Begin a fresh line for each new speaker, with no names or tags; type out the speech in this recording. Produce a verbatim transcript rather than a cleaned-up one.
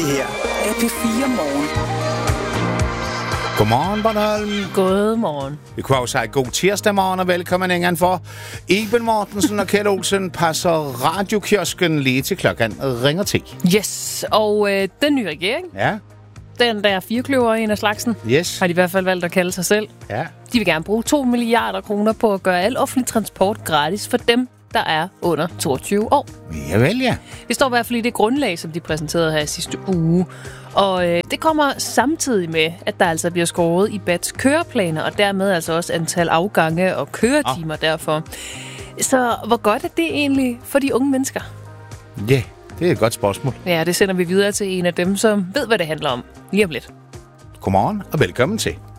Det her er P fire Morgen.
Godmorgen, Bornholm.
Godmorgen.
Vi kunne også sige god tirsdag morgen og velkommen ingen for. Iben Mortensen og Kjeld Olsen passer radiokiosken lige til klokken ringer ti.
Yes, og øh, den nye regering,
Ja,
den der firekløver en af slagsen,
yes.
har de i hvert fald valgt at kalde sig selv.
Ja.
De vil gerne bruge to milliarder kroner på at gøre al offentlig transport gratis for dem, der er under toogtyve år.
Ja vel, ja.
Det står i hvert fald i det grundlag, som de præsenterede her sidste uge. Og øh, det kommer samtidig med, at der altså bliver skåret i B A T's køreplaner, og dermed altså også antal afgange og køretimer oh. derfor. Så hvor godt er det egentlig for de unge mennesker?
Ja, yeah, det er et godt spørgsmål.
Ja, det sender vi videre til en af dem, som ved, hvad det handler om lige om lidt.
Godmorgen og velkommen til.